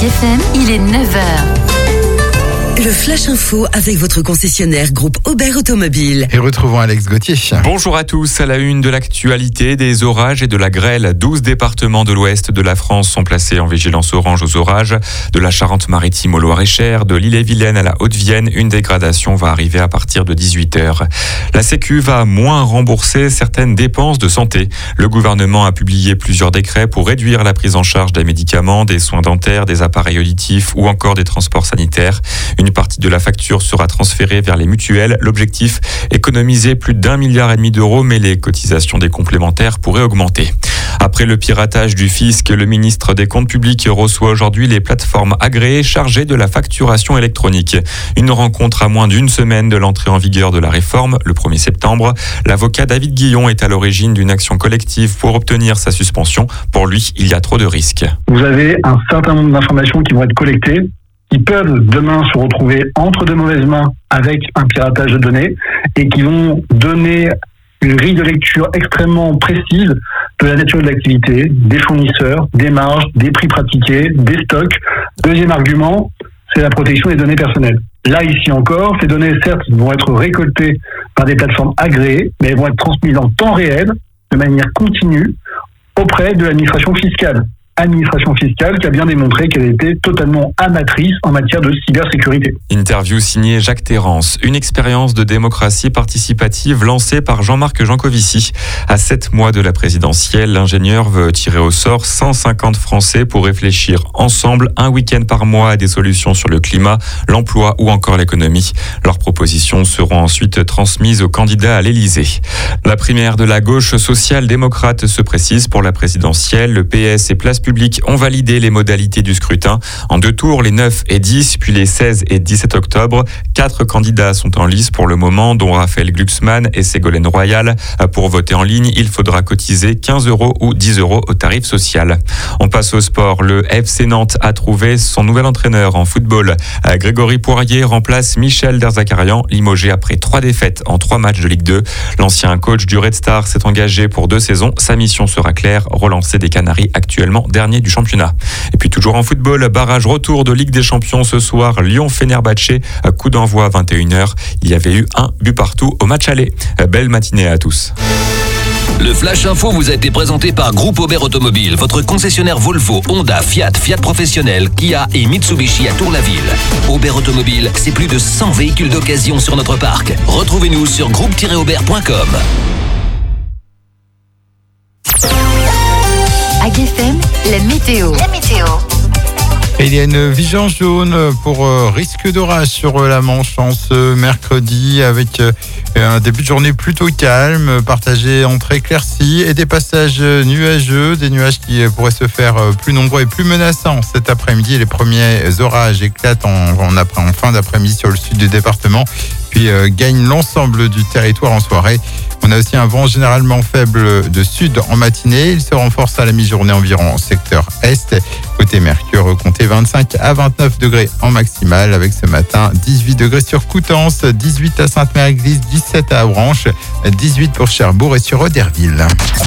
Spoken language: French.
FM, il est 9h. Le Flash Info avec votre concessionnaire groupe Aubert Automobile. Et retrouvons Alex Gauthier. Bonjour à tous. À la une de l'actualité, des orages et de la grêle. 12 départements de l'ouest de la France sont placés en vigilance orange aux orages. De la Charente-Maritime au Loir-et-Cher, de l'Ille-et-Vilaine à la Haute-Vienne, une dégradation va arriver à partir de 18h. La Sécu va moins rembourser certaines dépenses de santé. Le gouvernement a publié plusieurs décrets pour réduire la prise en charge des médicaments, des soins dentaires, des appareils auditifs ou encore des transports sanitaires. Une partie de la facture sera transférée vers les mutuelles. L'objectif, économiser plus d'1,5 milliard d'euros, mais les cotisations des complémentaires pourraient augmenter. Après le piratage du fisc, le ministre des Comptes publics reçoit aujourd'hui les plateformes agréées chargées de la facturation électronique. Une rencontre à moins d'une semaine de l'entrée en vigueur de la réforme, le 1er septembre. L'avocat David Guillon est à l'origine d'une action collective pour obtenir sa suspension. Pour lui, il y a trop de risques. Vous avez un certain nombre d'informations qui vont être collectées, qui peuvent demain se retrouver entre de mauvaises mains avec un piratage de données et qui vont donner une grille de lecture extrêmement précise de la nature de l'activité, des fournisseurs, des marges, des prix pratiqués, des stocks. Deuxième argument, c'est la protection des données personnelles. Là, ici encore, ces données, certes, vont être récoltées par des plateformes agréées, mais elles vont être transmises en temps réel, de manière continue, auprès de l'administration fiscale. Administration fiscale qui a bien démontré qu'elle était totalement amatrice en matière de cybersécurité. Interview signée Jacques Terrance. Une expérience de démocratie participative lancée par Jean-Marc Jancovici. À 7 mois de la présidentielle, l'ingénieur veut tirer au sort 150 Français pour réfléchir ensemble un week-end par mois à des solutions sur le climat, l'emploi ou encore l'économie. Leurs propositions seront ensuite transmises aux candidats à l'Élysée. La primaire de la gauche social-démocrate se précise pour la présidentielle. Le PS et Place Publique ont validé les modalités du scrutin. En 2 tours, les 9 et 10, puis les 16 et 17 octobre. 4 candidats sont en lice pour le moment, dont Raphaël Glucksmann et Ségolène Royal. Pour voter en ligne, il faudra cotiser 15 € ou 10 € au tarif social. On passe au sport. Le FC Nantes a trouvé son nouvel entraîneur en football. Grégory Poirier remplace Michel Derzakarian, limogé après 3 défaites en 3 matchs de Ligue 2. L'ancien coach du Red Star s'est engagé pour 2 saisons. Sa mission sera claire, relancer des Canaries actuellement dernier du championnat. Et puis toujours en football, barrage retour de Ligue des Champions ce soir, Lyon-Fenerbahçe, coup d'envoi à 21h. Il y avait eu 1 but partout au match aller. Belle matinée à tous. Le Flash Info vous a été présenté par Groupe Aubert Automobile, votre concessionnaire Volvo, Honda, Fiat, Fiat Professionnel, Kia et Mitsubishi à Tour-la-Ville. Aubert Automobile, c'est plus de 100 véhicules d'occasion sur notre parc. Retrouvez-nous sur groupe-aubert.com. AGFM, la météo. Et il y a une vigilance jaune pour risque d'orage sur la Manche en ce mercredi avec un début de journée plutôt calme, partagé entre éclaircies et des passages nuageux, des nuages qui pourraient se faire plus nombreux et plus menaçants cet après-midi. Les premiers orages éclatent en fin d'après-midi sur le sud du département, puis gagnent l'ensemble du territoire en soirée. On a aussi un vent généralement faible de sud en matinée. Il se renforce à la mi-journée environ en secteur est. Côté Mercure, comptez 25 à 29 degrés en maximal avec ce matin 18 degrés sur Coutances, 18 à Sainte-Mère-Église, 17 à Avranches, 18 pour Cherbourg et sur Oderville.